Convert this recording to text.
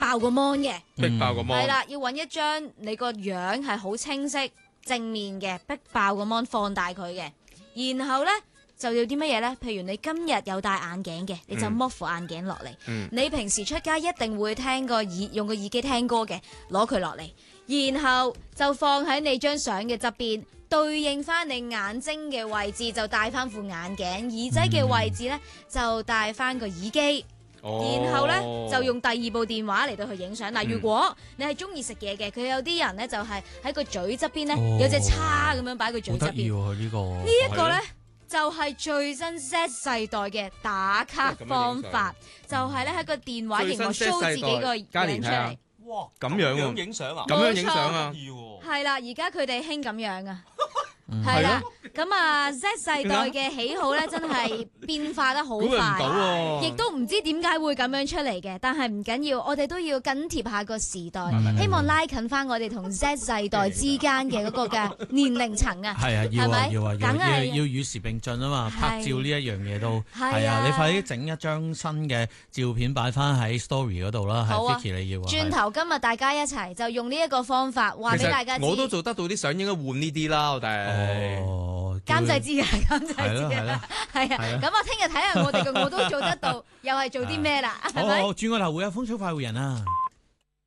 爆個 mon 嘅， 逼爆個 mon。 係啦，要揾一張你個樣係好清晰正面嘅，逼爆個 mon 放大佢嘅，然後咧。就要啲乜嘢呢？譬如你今日有戴眼鏡嘅，你就剝副眼鏡落嚟。你平時出街一定會用個耳機聽歌嘅，攞佢落嚟，然後就放喺你張相嘅側邊，對應翻你眼睛嘅位置就戴翻副眼鏡，耳仔嘅位置呢，就戴翻個耳機。然後呢，就用第二部電話嚟到去影相。嗱，如果你係中意食嘢嘅，佢有啲人呢，就係喺個嘴側邊呢，有隻叉咁樣擺個嘴側邊。 好得意喎呢個。 呢一個呢。就係最新 Z 世代嘅打卡方法，就係咧喺個電話熒幕 show 自己個樣出嚟。 哇！咁樣影相啊？ 咁樣影相啊？ 係啦，而家佢哋興咁樣啊。係啦，咁啊 Z 世代嘅喜好咧，真係變化得好快，亦都唔知點解會咁樣出嚟嘅。但係唔緊要，我哋都要緊貼下個時代，希望拉近翻我哋同 Z 世代之間嘅嗰個嘅年齡層啊。 係啊，要啊，要啊， 梗係要與時並進啊嘛！拍照呢一樣嘢都係啊，你快啲整一張新嘅照片擺翻喺 story 嗰度啦。 好啊 ，Vicky 你要啊。 轉頭今日大家一齊就用呢一個方法話俾大家知。 我都做得到啲相，應該換呢啲啦，我哋。 監製知啊，監製知啊，係啊，咁我聽日睇下我哋嘅我都做得到，又係做啲咩啦？係咪？ 好，轉個頭會有風騷快活人啊！